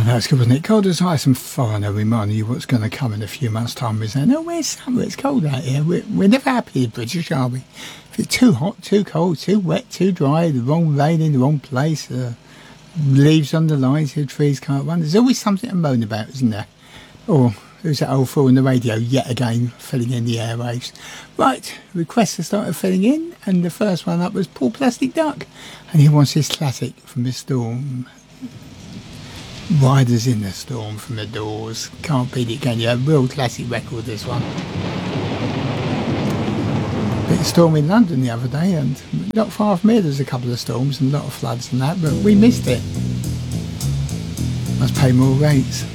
know, it's good, wasn't it? Cold as ice and fire, reminding you what's going to come in a few months' time. We're saying, oh, where's summer? It's cold out here. We're never happy in British, are we? If it's too hot, too cold, too wet, too dry, the wrong rain in the wrong place, leaves on the lines, the trees can't run. There's always something to moan about, isn't there? Or who's that old fool on the radio yet again, filling in the airwaves? Right, requests have started filling in, and the first one up was Paul Plastic Duck, and he wants his classic from the Storm. Riders in the Storm from the Doors. Can't beat it, can you? A real classic record, this one. Bit of storm in London the other day, and not far from here there's a couple of storms and a lot of floods and that, but we missed it. Must pay more rates.